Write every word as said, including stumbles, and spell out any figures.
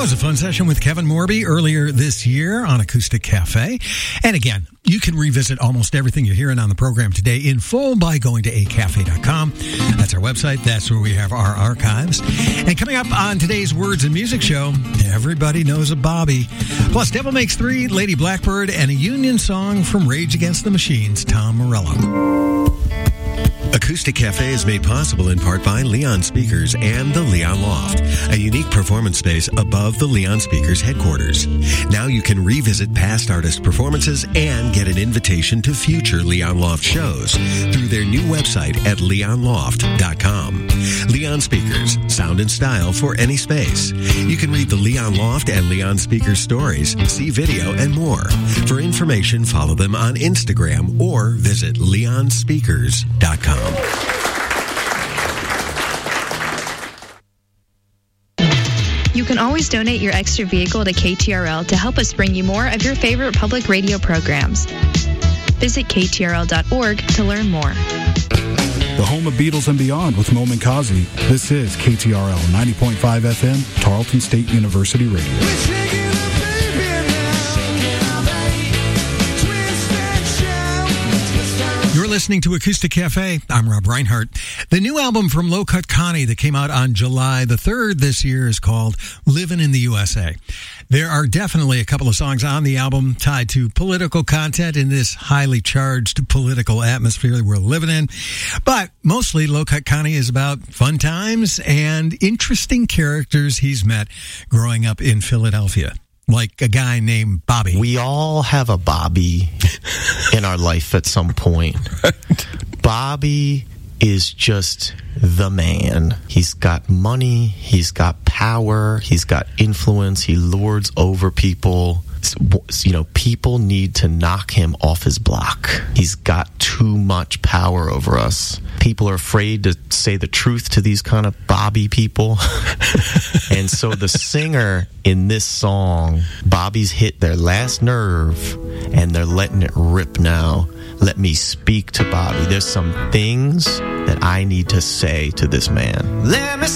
was a fun session with Kevin Morby earlier this year on Acoustic Cafe. And again, you can revisit almost everything you're hearing on the program today in full by going to a cafe dot com. That's our website. That's where we have our archives. And coming up on today's Words and Music show, everybody knows a Bobby. Plus, Devil Makes Three, Lady Blackbird, and a Union song from Rage Against the Machine's Tom Morello. Acoustic Cafe is made possible in part by Leon Speakers and the Leon Loft, a unique performance space above the Leon Speakers headquarters. Now you can revisit past artist performances and get an invitation to future Leon Loft shows through their new website at leon loft dot com. Leon Speakers, sound and style for any space. You can read the Leon Loft and Leon Speakers stories, see video, and more. For information, follow them on Instagram or visit leon speakers dot com. You can always donate your extra vehicle to K T R L to help us bring you more of your favorite public radio programs. Visit K T R L dot org to learn more. The home of Beatles and Beyond with Mo Kazi. This is K T R L ninety point five F M, Tarleton State University Radio. You're listening to Acoustic Cafe. I'm Rob Reinhart. The new album from Low Cut Connie that came out on July the third this year is called Livin' in the U S A. There are definitely a couple of songs on the album tied to political content in this highly charged political atmosphere that we're living in. But mostly Low Cut Connie is about fun times and interesting characters he's met growing up in Philadelphia. Like a guy named Bobby. We all have a Bobby in our life at some point. Bobby is just the man. He's got money, he's got power, he's got influence, he lords over people. You know, people need to knock him off his block. He's got too much power over us. People are afraid to say the truth to these kind of Bobby people. And so the singer in this song, Bobby's hit their last nerve, and they're letting it rip now. Let me speak to Bobby. There's some things that I need to say to this man. Let me